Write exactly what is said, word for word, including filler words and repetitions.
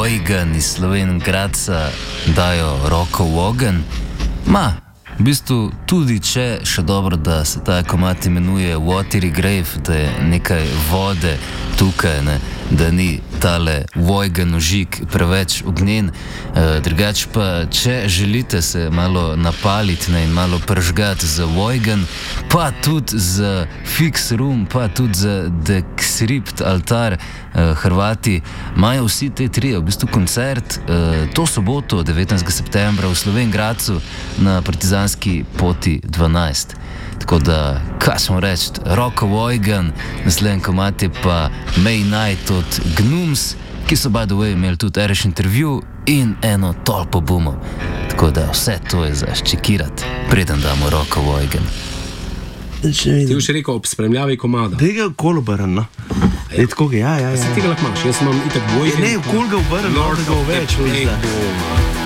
Vojgan iz Slovenj-Gradca dajo roko v ogenj. Ma, v bistvu tudi če še dobro, da se ta komad imenuje Watery Grave, da je nekaj vode tukaj, ne? Da ni tale Vojgan ožig preveč ognjen. E, drugače pa, če želite se malo napaliti, ne, in malo pržgati za Vojgan, pa tudi za Fix Room, pa tudi za Dexript Altar, e, Hrvati, imajo vsi te trije v bistvu koncert e, to soboto, devetnajstega septembra v Slovenj-Gradcu na Partizanski poti dvanajst. Tako da, kaj smo reči, Roko Vojgan, naslednji komad je pa May Night od Gnums, ki so by the way imeli tudi ereš intervju in eno tolpo bumov. Tako da vse to je za ščekirati, preden damo Roko Vojgan. Ti boš rekel ob spremljavi komada. Tega okolo obrn, no. Je tako, ja, ja, ja. Se tega lahko imaš, jaz imam itak Vojgan. Ne, okolo ga obrn, no, da ga več.